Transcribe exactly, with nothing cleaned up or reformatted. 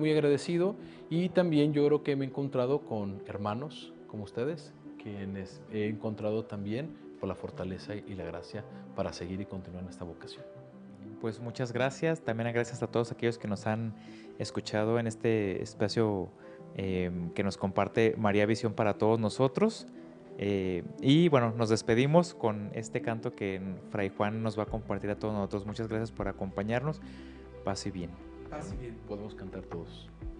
muy agradecido y también yo creo que me he encontrado con hermanos como ustedes, quienes he encontrado también por la fortaleza y la gracia para seguir y continuar en esta vocación. Pues muchas gracias. También gracias a todos aquellos que nos han escuchado en este espacio eh, que nos comparte María Visión para todos nosotros. Eh, y bueno, nos despedimos con este canto que Fray Juan nos va a compartir a todos nosotros. Muchas gracias por acompañarnos. Paz y bien. Paz y bien. Podemos cantar todos.